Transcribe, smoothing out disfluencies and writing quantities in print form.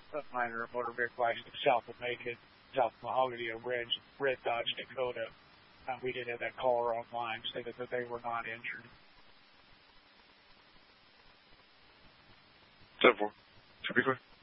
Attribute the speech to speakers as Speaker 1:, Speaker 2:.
Speaker 1: minor motor vehicle accident south of Macon, South Mahogany, a red Dodge Dakota. We did have that caller online stated that they were not injured.
Speaker 2: 10-4. To be clear.